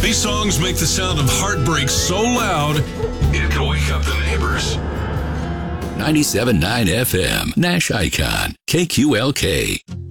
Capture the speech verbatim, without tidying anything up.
These songs make the sound of heartbreak so loud, it can wake up the neighbors. ninety-seven point nine F M, Nash Icon, K Q L K.